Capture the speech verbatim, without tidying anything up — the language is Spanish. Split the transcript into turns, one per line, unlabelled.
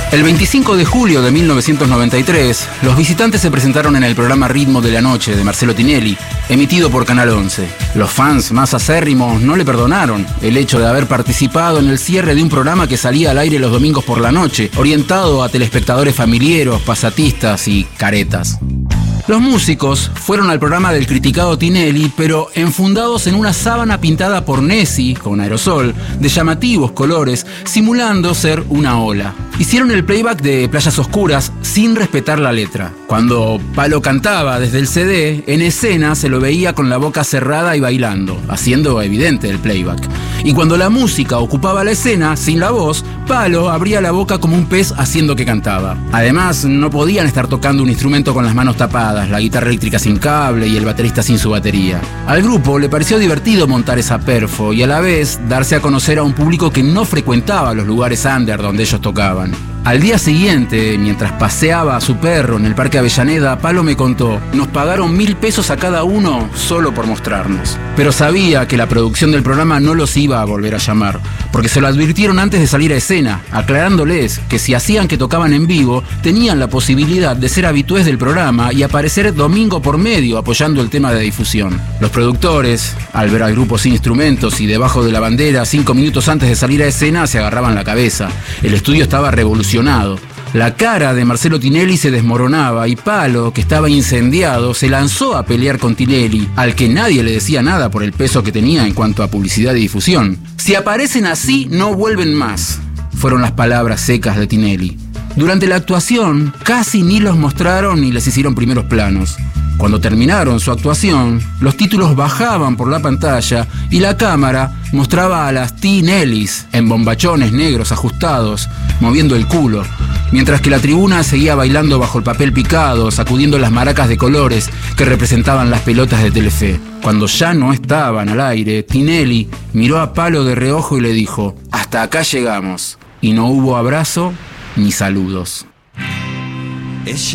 El veinticinco de julio de mil novecientos noventa y tres, los visitantes se presentaron en el programa Ritmo de la Noche de Marcelo Tinelli, emitido por Canal once. Los fans más acérrimos no le perdonaron el hecho de haber participado en el cierre de un programa que salía al aire los domingos por la noche, orientado a telespectadores familiares, pasatistas y caretas. Los músicos fueron al programa del criticado Tinelli, pero enfundados en una sábana pintada por Nessi, con aerosol, de llamativos colores, simulando ser una ola. Hicieron el playback de Playas Oscuras sin respetar la letra. Cuando Palo cantaba desde el C D, en escena se lo veía con la boca cerrada y bailando, haciendo evidente el playback. Y cuando la música ocupaba la escena, sin la voz, Palo abría la boca como un pez haciendo que cantaba. Además, no podían estar tocando un instrumento con las manos tapadas, la guitarra eléctrica sin cable y el baterista sin su batería. Al grupo le pareció divertido montar esa perfo y a la vez darse a conocer a un público que no frecuentaba los lugares under donde ellos tocaban. Al día siguiente, mientras paseaba a su perro en el Parque Avellaneda, Palo me contó: nos pagaron mil pesos a cada uno solo por mostrarnos. Pero sabía que la producción del programa no los iba a volver a llamar, porque se lo advirtieron antes de salir a escena, aclarándoles que si hacían que tocaban en vivo, tenían la posibilidad de ser habitués del programa y aparecer domingo por medio apoyando el tema de difusión. Los productores, al ver al grupo sin instrumentos y debajo de la bandera, cinco minutos antes de salir a escena, se agarraban la cabeza. El estudio estaba revolucionado. La cara de Marcelo Tinelli se desmoronaba y Palo, que estaba incendiado, se lanzó a pelear con Tinelli, al que nadie le decía nada por el peso que tenía en cuanto a publicidad y difusión. Si aparecen así, no vuelven más, fueron las palabras secas de Tinelli. Durante la actuación, casi ni los mostraron ni les hicieron primeros planos. Cuando terminaron su actuación, los títulos bajaban por la pantalla y la cámara mostraba a las Tinellis en bombachones negros ajustados, moviendo el culo, mientras que la tribuna seguía bailando bajo el papel picado, sacudiendo las maracas de colores que representaban las pelotas de Telefe. Cuando ya no estaban al aire, Tinelli miró a Palo de reojo y le dijo: hasta acá llegamos. Y no hubo abrazo ni saludos.
Ella